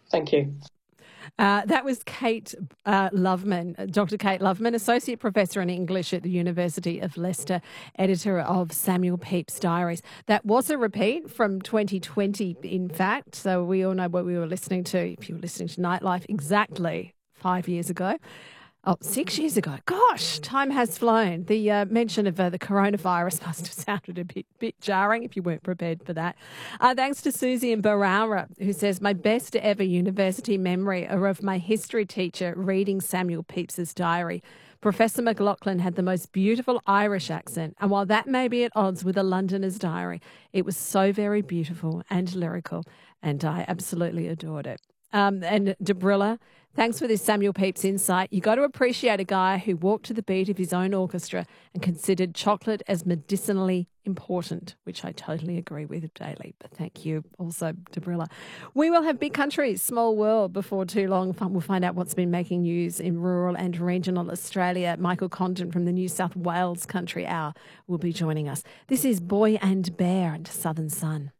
Thank you. That was Kate Loveman, Dr. Kate Loveman, Associate Professor in English at the University of Leicester, editor of Samuel Pepys' Diaries. That was a repeat from 2020, in fact, so we all know what we were listening to, if you were listening to Nightlife, exactly 5 years ago. Oh, 6 years ago. Gosh, time has flown. The mention of the coronavirus must have sounded a bit jarring if you weren't prepared for that. Thanks to Susie in Barara, who says, my best ever university memory are of my history teacher reading Samuel Pepys' diary. Professor McLaughlin had the most beautiful Irish accent, and while that may be at odds with a Londoner's diary, it was so very beautiful and lyrical, and I absolutely adored it. And Debrilla, thanks for this Samuel Pepys insight. You got to appreciate a guy who walked to the beat of his own orchestra and considered chocolate as medicinally important, which I totally agree with daily. But thank you also, Debrilla. We will have Big Country, Small World before too long. We'll find out what's been making news in rural and regional Australia. Michael Condon from the New South Wales Country Hour will be joining us. This is Boy and Bear and Southern Sun.